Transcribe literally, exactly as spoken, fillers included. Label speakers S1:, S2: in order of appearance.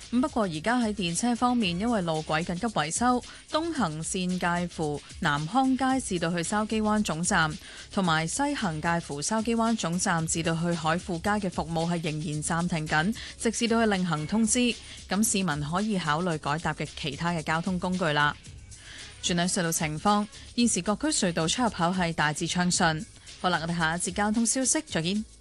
S1: 咁不過而家喺電車方面，因為路軌緊急維修，東行線介乎南康街至到去筲箕灣總站，同埋西行介乎筲箕灣總站至到去海富街嘅服務係仍然暫停緊，直至到去另行通知。咁市民可以考慮改搭嘅其他嘅交通工具啦。轉喺隧道情況，現時各區隧道出入口係大致暢順。好啦，我哋下一節交通消息再見。